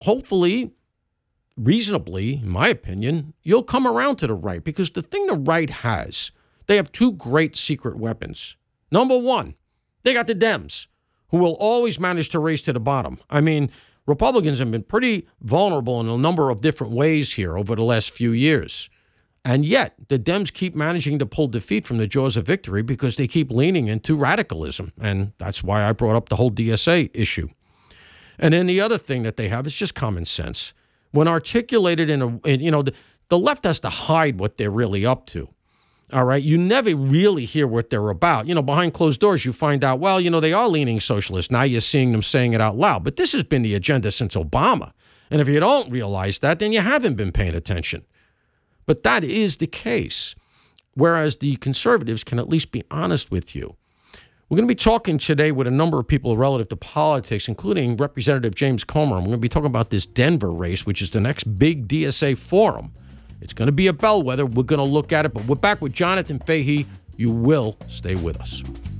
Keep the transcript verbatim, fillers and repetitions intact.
hopefully, reasonably, in my opinion, you'll come around to the right, because the thing the right has, they have two great secret weapons. Number one, they got the Dems, who will always manage to race to the bottom. I mean, Republicans have been pretty vulnerable in a number of different ways here over the last few years. And yet, the Dems keep managing to pull defeat from the jaws of victory because they keep leaning into radicalism. And that's why I brought up the whole D S A issue. And then the other thing that they have is just common sense. When articulated in a, in, you know, the, the left has to hide what they're really up to. All right. You never really hear what they're about. You know, behind closed doors, you find out, well, you know, they are leaning socialist. Now you're seeing them saying it out loud. But this has been the agenda since Obama. And if you don't realize that, then you haven't been paying attention. But that is the case. Whereas the conservatives can at least be honest with you. We're going to be talking today with a number of people relative to politics, including Representative James Comer. And we're going to be talking about this Denver race, which is the next big D S A forum. It's going to be a bellwether. We're going to look at it. But we're back with Jonathan Fahey. You will stay with us.